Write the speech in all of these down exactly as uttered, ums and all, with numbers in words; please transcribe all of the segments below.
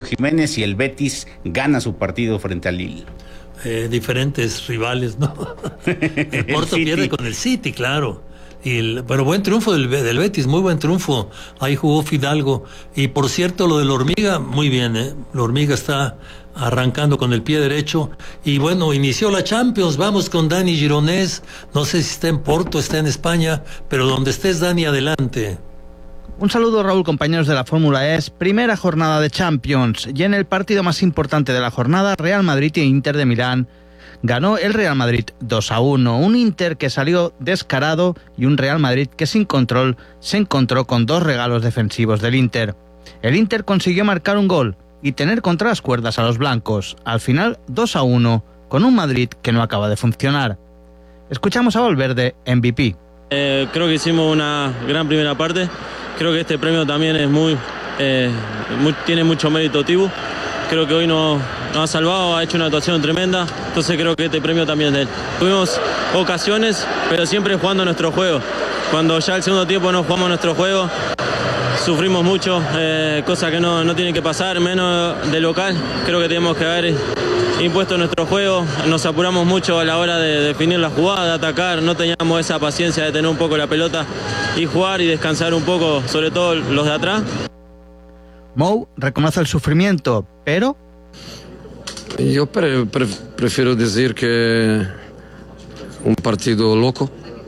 Jiménez y el Betis gana su partido frente al Lille. Eh, diferentes rivales, ¿no? El Porto el pierde con el City, claro. Y el, pero buen triunfo del, del Betis, muy buen triunfo. Ahí jugó Fidalgo. Y por cierto, lo de la Hormiga, muy bien, ¿eh? La Hormiga está arrancando con el pie derecho. Y bueno, inició la Champions. Vamos con Dani Gironès. No sé si está en Porto, está en España, pero donde estés, Dani, adelante. Un saludo, Raúl, compañeros de la Fórmula E. Primera jornada de Champions. Y en el partido más importante de la jornada, Real Madrid e Inter de Milán. Ganó el Real Madrid dos a uno, un Inter que salió descarado y un Real Madrid que sin control se encontró con dos regalos defensivos del Inter. El Inter consiguió marcar un gol y tener contra las cuerdas a los blancos, al final dos a uno, con un Madrid que no acaba de funcionar. Escuchamos a Valverde, M V P. Eh, creo que hicimos una gran primera parte, creo que este premio también es muy, eh, muy tiene mucho mérito Tibu. Creo que hoy nos, nos ha salvado, ha hecho una actuación tremenda, entonces creo que este premio también es de él. Tuvimos ocasiones, pero siempre jugando nuestro juego. Cuando ya el segundo tiempo no jugamos nuestro juego, sufrimos mucho, eh, cosas que no, no tienen que pasar, menos de local. Creo que tenemos que haber impuesto nuestro juego, nos apuramos mucho a la hora de definir la jugada, de atacar, no teníamos esa paciencia de tener un poco la pelota y jugar y descansar un poco, sobre todo los de atrás. Mou reconoce el sufrimiento, pero... Yo pre pre prefiero decir que un partido loco.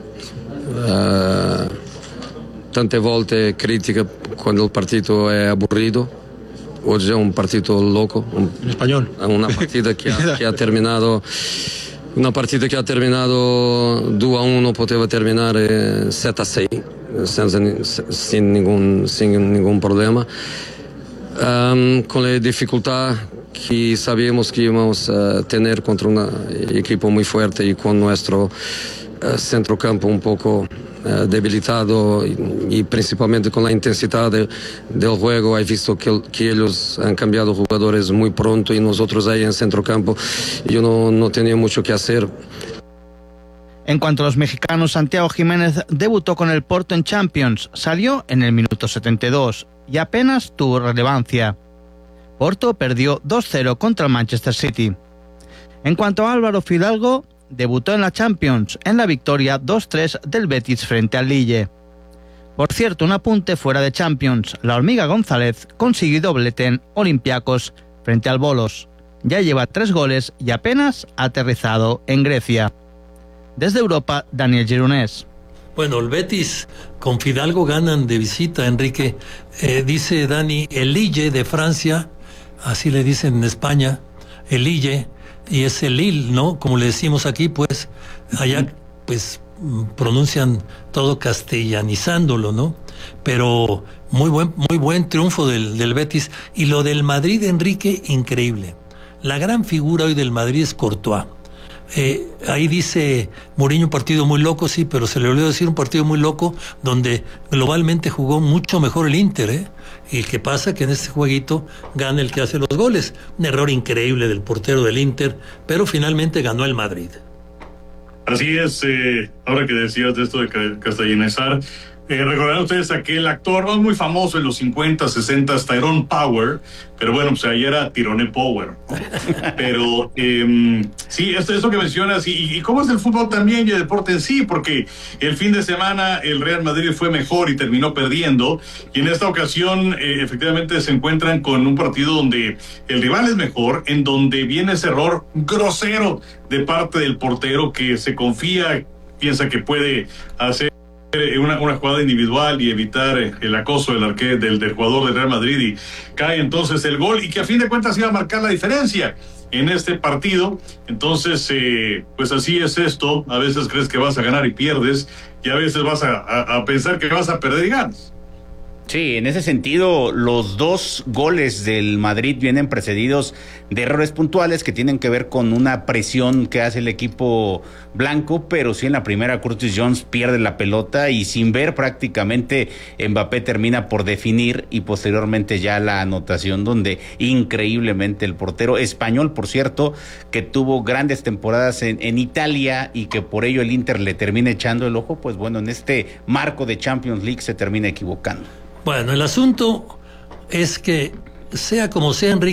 Uh, tante volte critica quando il partito è aburrido. Oggi è un partito loco. Un, en español. Una partita che ha, che ha terminato... Una partita che ha terminato due a uno, poteva terminare sette a sei, senza, sin, ningún, sin ningún problema. Um, con le dificultades que sabíamos que íbamos a tener contra un equipo muy fuerte y con nuestro uh, centrocampo un poco uh, debilitado y, y principalmente con la intensidad de, del juego. He visto que, que ellos han cambiado jugadores muy pronto y nosotros ahí en centrocampo yo no, no tenía mucho que hacer. En cuanto a los mexicanos, Santiago Jiménez debutó con el Porto en Champions, salió en el minuto setenta y dos y apenas tuvo relevancia. Porto perdió dos cero contra el Manchester City. En cuanto a Álvaro Fidalgo, debutó en la Champions, en la victoria dos tres del Betis frente al Lille. Por cierto, un apunte fuera de Champions, la Hormiga González consiguió doblete en Olympiacos frente al Bolos. Ya lleva tres goles y apenas ha aterrizado en Grecia. Desde Europa, Daniel Gironès. Bueno, el Betis con Fidalgo ganan de visita, Enrique. Eh, dice Dani, el Lille de Francia, así le dicen en España, el Lille, y es el Lille, ¿no? Como le decimos aquí, pues, allá, pues, pronuncian todo castellanizándolo, ¿no? Pero muy buen, muy buen triunfo del, del Betis. Y lo del Madrid, Enrique, increíble. La gran figura hoy del Madrid es Courtois. Eh, ahí dice Mourinho, un partido muy loco, sí, pero se le olvidó decir un partido muy loco donde globalmente jugó mucho mejor el Inter, ¿eh? Y que pasa que en este jueguito gana el que hace los goles. Un error increíble del portero del Inter, pero finalmente ganó el Madrid. Así es, eh, ahora que decías de esto de castellanizar, eh, recordarán ustedes aquel actor no muy famoso en los cincuenta, sesenta, Tyrone Power, pero bueno, pues ayer era Tyrone Power. Pero eh, sí, esto, esto que mencionas, y, y cómo es el fútbol también y el deporte en sí, porque el fin de semana el Real Madrid fue mejor y terminó perdiendo, y en esta ocasión eh, efectivamente se encuentran con un partido donde el rival es mejor, en donde viene ese error grosero de parte del portero que se confía, piensa que puede hacer Una, una jugada individual y evitar el acoso del, arque, del, del jugador del Real Madrid, y cae entonces el gol, y que a fin de cuentas iba a marcar la diferencia en este partido. Entonces eh, pues así es esto, a veces crees que vas a ganar y pierdes, y a veces vas a, a, a pensar que vas a perder y ganas. Sí, en ese sentido, los dos goles del Madrid vienen precedidos de errores puntuales que tienen que ver con una presión que hace el equipo blanco, pero sí en la primera Curtis Jones pierde la pelota y sin ver prácticamente Mbappé termina por definir, y posteriormente ya la anotación donde increíblemente el portero español, por cierto, que tuvo grandes temporadas en, en Italia y que por ello el Inter le termina echando el ojo, pues bueno, en este marco de Champions League se termina equivocando. Bueno, el asunto es que sea como sea, Enrique,